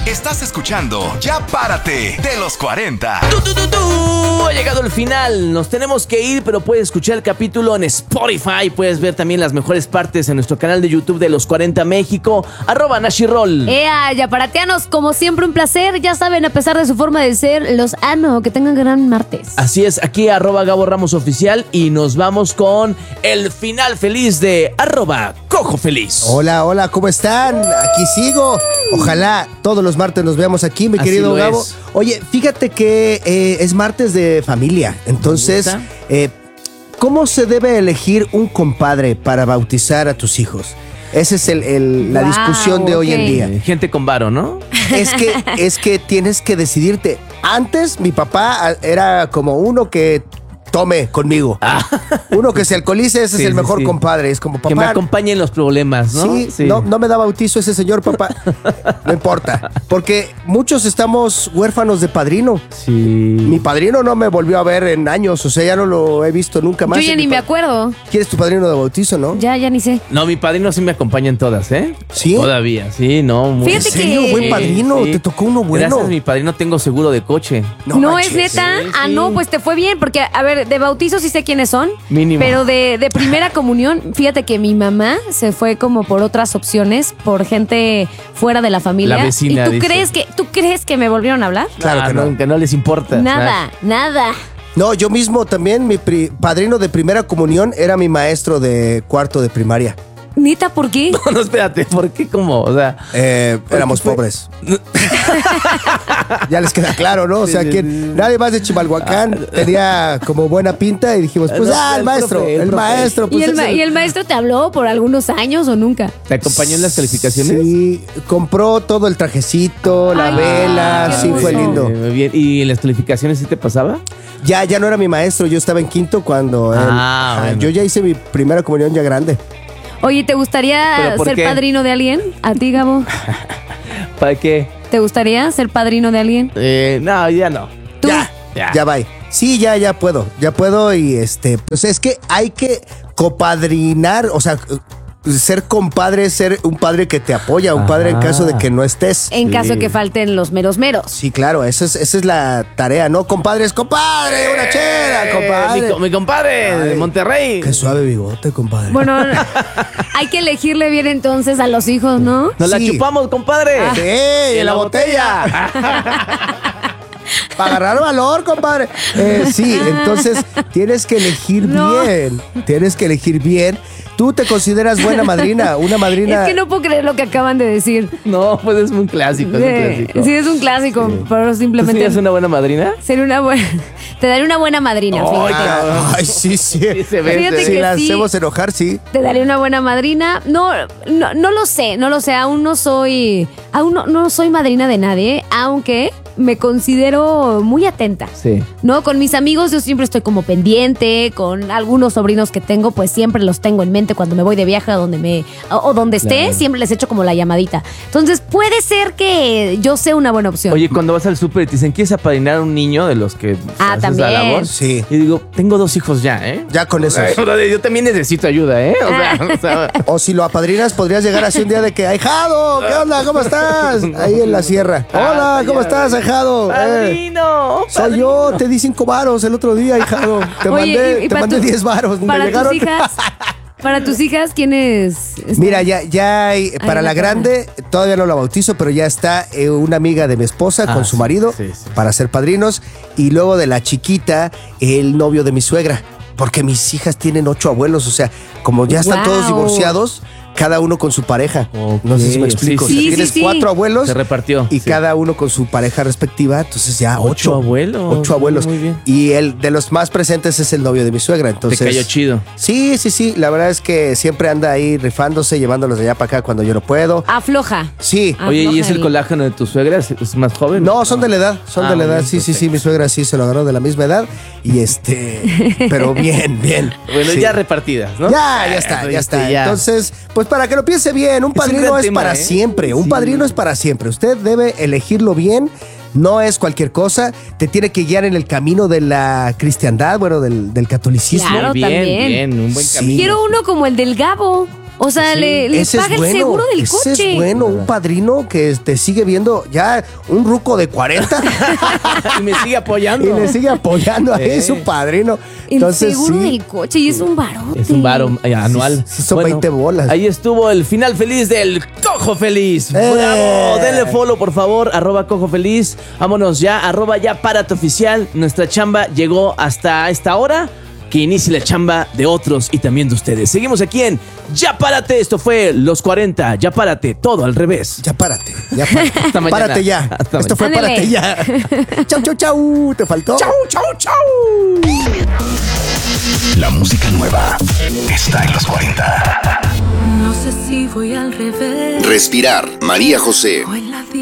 Estás escuchando Ya Párate de los 40. Ha llegado el final. Nos tenemos que ir, pero puedes escuchar el capítulo en Spotify. Puedes ver también las mejores partes en nuestro canal de YouTube de Los 40 México. @Nashiroll. Yaparateanos, como siempre un placer. Ya saben, a pesar de su forma de ser, los amo. Que tengan gran martes. Así es, aquí @Gabo Ramos Oficial. Y nos vamos con el final feliz de @Cojo Feliz. Hola, ¿cómo están? Aquí sigo. Ojalá todos los martes nos veamos aquí, mi Así querido lo Gabo. es. Oye, fíjate que es martes de familia. Entonces, ¿cómo se debe elegir un compadre para bautizar a tus hijos? Esa es la Wow, discusión de hoy en ok. día. Gente con varo, ¿no? Es que tienes que decidirte. Antes mi papá era como uno que tome conmigo. Uno que se alcoholice, ese Sí, es el sí, mejor sí. compadre. Es como, Que me papá, acompañe en los problemas, ¿no? sí, no me da bautizo ese señor, papá. No importa. Porque muchos estamos huérfanos de padrino. Sí. Mi padrino no me volvió a ver en años, o sea, ya no lo he visto nunca más. Yo ya ni me acuerdo. ¿Quién es tu padrino de bautizo, no? Ya ni sé. No, mi padrino sí me acompaña en todas, ¿eh? ¿Sí? Todavía, sí, no. Muy Fíjate ¿En serio? que- Buen padrino, Sí. te tocó uno bueno. Gracias, mi padrino, tengo seguro de coche. No, manches. es neta. Sí, Ah, sí. no, pues te fue bien, porque, a ver, de bautizo sí sé quiénes son. Mínimo. Pero de primera comunión, fíjate que mi mamá se fue como por otras opciones, por gente fuera de la familia. La vecina, ¿Y tú dice. crees que me volvieron a hablar? Claro que no. Que no les importa. Nada. No, yo mismo también, mi padrino de primera comunión era mi maestro de cuarto de primaria. Neta, ¿por qué? No, espérate, ¿por qué? ¿Cómo? O sea, Éramos fue? pobres. Ya les queda claro, ¿no? O sea, Sí, que sí, sí. nadie más de Chimalhuacán tenía como buena pinta y dijimos, pues, No, el maestro, profe, el el profe. maestro. ¿Y Pues, y el maestro te habló por algunos años o nunca? ¿te acompañó en las calificaciones? Sí, compró todo el trajecito, la Ay, vela, qué sí, fue hermoso. lindo. Bien. ¿Y en las calificaciones sí te pasaba? Ya no era mi maestro, yo estaba en quinto cuando Bueno. yo ya hice mi primera comunión ya grande. Oye, ¿te gustaría ¿Pero por ser qué? padrino de alguien? ¿A ti, Gabo? ¿Para qué? ¿Te gustaría ser padrino de alguien? No, ya no. ¿Tú? Ya va. Sí, ya puedo y pues es que hay que copadrinar, o sea, ser compadre, ser un padre que te apoya, un padre en Ajá. caso de que no estés. En caso de que falten los meros. Sí, claro, esa es la tarea, ¿no? Compadres, compadre, una chela, compadre. Mi compadre de Ay. Monterrey. Qué suave bigote, compadre. Bueno, hay que elegirle bien entonces a los hijos, ¿no? Nos la Sí. chupamos, compadre. Sí, en la botella. Para agarrar valor, compadre. Sí, entonces tienes que elegir No. bien. Tienes que elegir bien. Tú te consideras buena madrina, una madrina. Es que no puedo creer lo que acaban de decir. No, pues es un clásico, es un clásico. Sí, es un clásico, pero ¿Tú simplemente serías una buena madrina? ser una buena. Te daré una buena madrina, Ay, fíjate. cabrón. Ay, sí. Sí, se ve. Fíjate Si que la sí. hacemos enojar, sí. Te daré una buena madrina. No lo sé, aún no soy madrina de nadie, aunque me considero muy atenta. Sí. No, con mis amigos yo siempre estoy como pendiente, con algunos sobrinos que tengo, pues siempre los tengo en mente cuando me voy de viaje o donde esté, Claro. siempre les echo como la llamadita. Entonces puede ser que yo sea una buena opción. Oye, cuando vas al súper y te dicen, ¿quieres apadrinar a un niño de los que haces también. la labor? Sí. Y digo, tengo 2 hijos ya, ¿eh? Ya con eso. Yo también necesito ayuda, ¿eh? O sea, O si lo apadrinas, podrías llegar así un día de que, ahijado, ¿qué onda? ¿Cómo estás? Ahí en la sierra. Hola, ¿cómo estás, ahijado? ¡Padrino! Soy yo, te di 5 varos el otro día, hijado. Te Oye, te para mandé tu- 10 varos. Me Para llegaron. tus hijas, para tus hijas, ¿quién es? Mira, ya hay, para la la grande, todavía no la bautizo, pero ya está una amiga de mi esposa con su sí, marido sí. para ser padrinos. Y luego de la chiquita, el novio de mi suegra. Porque mis hijas tienen 8 abuelos, o sea, como ya están Wow. todos divorciados, cada uno con su pareja. Ok, No sé si me explico. sí, O sea, sí. tienes Sí, sí, 4 abuelos Se repartió. y Sí. cada uno con su pareja respectiva, entonces ya 8 abuelos. 8 abuelos. Muy bien. Y el de los más presentes es el novio de mi suegra, entonces. Te cayó chido. Sí. La verdad es que siempre anda ahí rifándose, llevándolos de allá para acá cuando yo no puedo. Afloja. Sí. Oye, ¿y Afloja es el ahí. colágeno de tu suegra? ¿Es más joven? No, son de la edad, son Ah, de la muy edad. bien, Sí, mi suegra sí se lo agarró de la misma edad. Y pero bien. Bueno, Sí. ya repartidas, ¿no? Ya está, ya está. Entonces, pues para que lo piense bien, un Es un padrino gran es tema, para ¿eh? siempre. Un Sí. padrino es para siempre. Usted debe elegirlo bien. No es cualquier cosa. Te tiene que guiar en el camino de la cristiandad, bueno, del catolicismo. Claro. bien, también. bien, un buen Sí. camino. Quiero uno como el del Gabo. O sea, le Ese paga es bueno, el seguro del ese coche. es bueno, un padrino que te sigue viendo ya un ruco de 40 Y me sigue apoyando. y le sigue apoyando ahí su padrino. El Entonces, seguro sí, del coche y es un barote. Es un varo anual. Sí, son 20 bolas. Ahí estuvo el final feliz del Cojo Feliz. ¡Bravo! Denle follow, por favor, @Cojo Feliz. Vámonos ya, @ya párate oficial. Nuestra chamba llegó hasta esta hora. Que inicie la chamba de otros y también de ustedes. Seguimos aquí en Ya Párate. Esto fue Los 40. Ya Párate, todo al revés. Ya párate, ya párate. Hasta mañana. Párate ya. Hasta Esto fue mañana. párate ya. Chau, chau, chau. ¿Te faltó? Chau, chau, chau. La música nueva está en los 40. No sé si voy al revés Respirar, María José. o en la vida.